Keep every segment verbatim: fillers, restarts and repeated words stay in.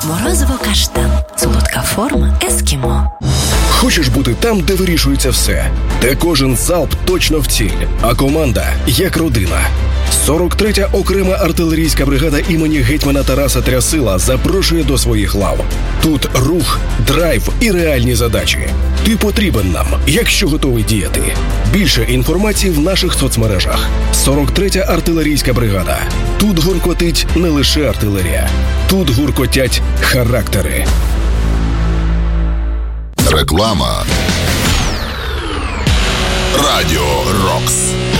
Морозиво каштан. Солодка форма ескімо. Хочеш бути там, де вирішується все, де кожен залп точно в ціль, а команда як родина. сорок третя окрема артилерійська бригада імені гетьмана Тараса Трясила запрошує до своїх лав. Тут рух, драйв і реальні задачі. Ти потрібен нам, якщо готовий діяти. Більше інформації в наших соцмережах. сорок третя артилерійська бригада. Тут гуркотить не лише артилерія. Тут гуркотять характери. Реклама. Радіо Рокс.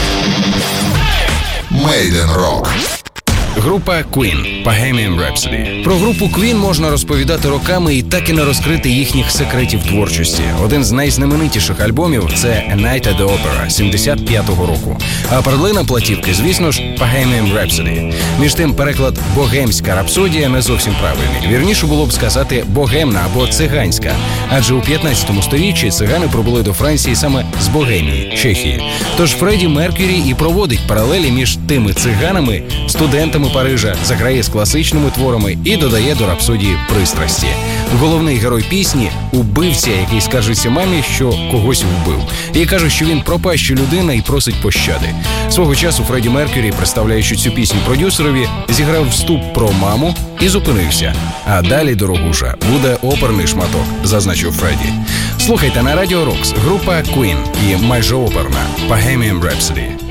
Made in Rock. Група Queen Bohemian Rhapsody. Про групу Queen можна розповідати роками і так і не розкрити їхніх секретів творчості. Один з найзнаменитіших альбомів – це A Night at the Opera сімдесят п'ятого року. А перлина платівки, звісно ж, Bohemian Rhapsody. Між тим, переклад «богемська рапсодія» не зовсім правильний. Вірніше було б сказати «богемна» або «циганська». Адже у п'ятнадцятому сторіччі цигани прибули до Франції саме з Богемії, Чехії. Тож Фредді Меркюрі і проводить паралелі між тими циганами, студентами Парижа, заграє з класичними творами і додає до рапсодії пристрасті. Головний герой пісні – убивця, який скаржиться мамі, що когось вбив. І каже, що він пропаща людина і просить пощади. Свого часу Фредді Меркюрі, представляючи цю пісню продюсерові, зіграв вступ про маму і зупинився. А далі, дорогуша, буде оперний шматок, зазначив Фредді. Слухайте на Радіо Рокс група Queen і майже оперна Bohemian Rhapsody.